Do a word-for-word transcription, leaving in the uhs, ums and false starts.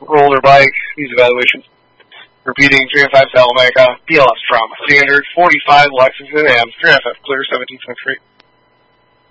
roller bike. These evaluations. Repeating, three oh five Salamanca, B L S trauma. Standard, forty-five Lexington A M, three F F clear, seventeen point three.